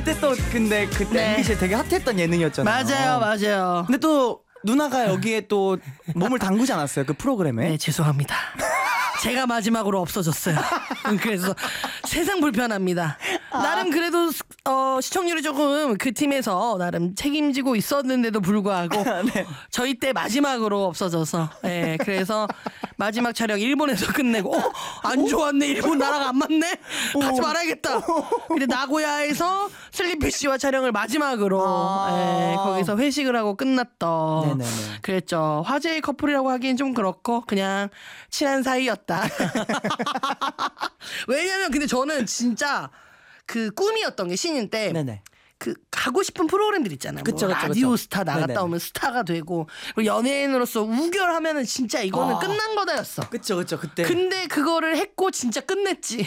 그때 또 근데 그때 네. MBC 되게 핫했던 예능이었잖아요. 맞아요. 근데 또 누나가 여기에 또 몸을 담그지 않았어요 그 프로그램에? 네, 죄송합니다. 제가 마지막으로 없어졌어요. 그래서 세상 불편합니다. 나름 그래도 시청률이 조금 그 팀에서 나름 책임지고 있었는데도 불구하고 네. 저희 때 마지막으로 없어져서 그래서 마지막 촬영 일본에서 끝내고 안 좋았네. 일본 나랑 안 맞네. 가지 말아야겠다. 근데 나고야에서 슬리피 씨와 촬영을 마지막으로 거기서 회식을 하고 끝났던 네네네. 그랬죠. 화제의 커플이라고 하기엔 좀 그렇고 그냥 친한 사이였다. 왜냐면 근데 저는 진짜 그 꿈이었던 게 신인 때 네네. 그 가고 싶은 프로그램들 있잖아요. 그쵸, 뭐 그쵸, 라디오 그쵸. 스타 나갔다 네네. 오면 스타가 되고 그리고 연예인으로서 우결하면은 진짜 이거는 아. 끝난 거다였어. 그쵸 그때. 근데 그거를 했고 진짜 끝냈지.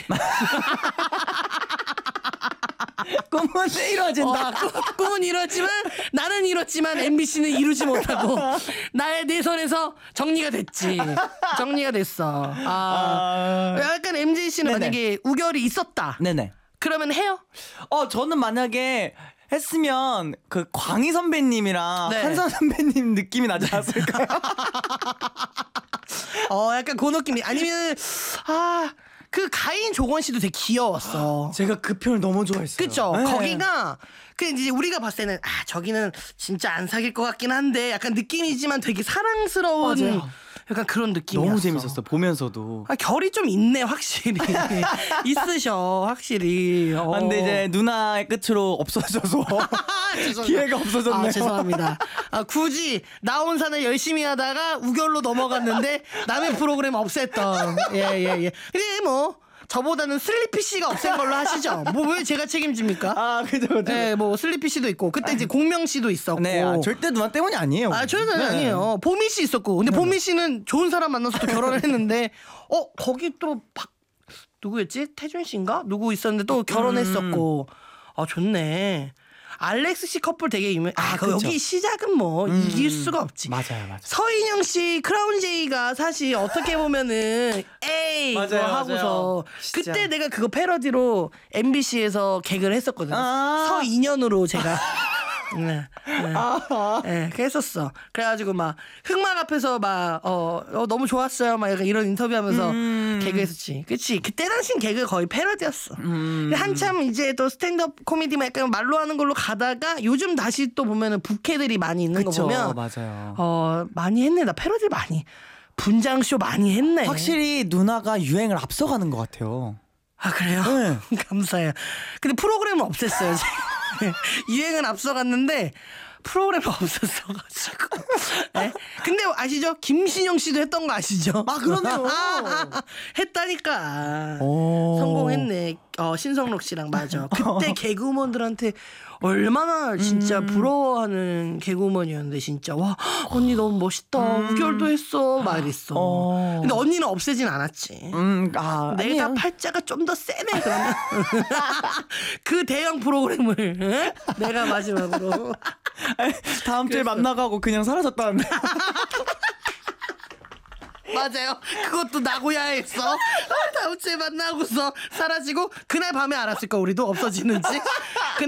꿈은 이루어진다. 꿈은 이뤘지만 나는 이뤘지만 MBC는 이루지 못하고 나의 내 손에서 정리가 됐지. 정리가 됐어. 약간 MJ 씨는 네네. 만약에 우결이 있었다. 네네. 그러면 해요? 저는 만약에 했으면 그 광희 선배님이랑 네. 한선 선배님 느낌이 나지 않았을까요? 약간 그 느낌이 아니면 그 가인 조건 씨도 되게 귀여웠어. 제가 그 편을 너무 좋아했어요. 그쵸? 네. 거기가 그 이제 우리가 봤을 때는 저기는 진짜 안 사귈 것 같긴 한데 약간 느낌이지만 되게 사랑스러운 맞아요. 약간 그런 느낌이었어. 너무 재밌었어 보면서도. 결이 좀 있네 확실히. 있으셔 확실히. 근데 이제 누나의 끝으로 없어져서 죄송합니다. 기회가 없어졌네요. 죄송합니다. 굳이 나온 산을 열심히 하다가 우결로 넘어갔는데 남의 프로그램 없앴던. 예. 근데 뭐 저보다는 슬리피 씨가 없앤 걸로 하시죠. 뭐 왜 제가 책임집니까? 그죠. 네, 뭐 슬리피 씨도 있고 그때 이제 공명 씨도 있었고. 네, 절대 누나 때문이 아니에요. 절대 네. 아니에요. 보미 씨 있었고. 근데 보미 씨는 좋은 사람 만나서 또 결혼을 했는데 거기 또 누구였지? 태준 씨인가? 누구 있었는데 또 결혼했었고. 좋네. 알렉스 씨 커플 되게 유명. 그쵸. 여기 시작은 뭐 이길 수가 없지. 맞아요. 서인영 씨 크라운 제이가 사실 어떻게 보면은 에이 맞아요, 그거 하고서 맞아요. 진짜. 그때 내가 그거 패러디로 MBC에서 개그를 했었거든요. 서인연으로 제가. 네, 그랬었어. 그래가지고 막 흑막 앞에서 막 너무 좋았어요. 막 약간 이런 인터뷰하면서 개그했었지. 그치? 그때 당시엔 개그 거의 패러디였어. 근데 한참 이제 또 스탠드업 코미디 막 약간 말로 하는 걸로 가다가 요즘 다시 또 보면은 부캐들이 많이 있는 그쵸, 거 보면 맞아요. 많이 했네. 나 패러디 많이 분장쇼 많이 했네. 확실히 누나가 유행을 앞서가는 것 같아요. 그래요? 네. 감사해요. 근데 프로그램은 없앴어요. 유행은 앞서갔는데 프로그램은 없었어가지고. 네? 근데 아시죠? 김신영 씨도 했던 거 아시죠? 그러네요. 했다니까. 오. 성공했네. 신성록 씨랑 맞아. 그때 개그우먼들한테 얼마나 진짜 부러워하는 개그우먼이었는데 진짜 와 언니 너무 멋있다. 우결도 했어. 막 이랬어. 근데 언니는 없애진 않았지. 내가 아니에요. 팔자가 좀 더 세네 그러면. 그 대형 프로그램을 내가 마지막으로. 다음 주에 만나가고 그냥 사라졌다는데. 맞아요. 그것도 나고야에서 다음 주에 만나고서 사라지고 그날 밤에 알았을까 우리도 없어지는지.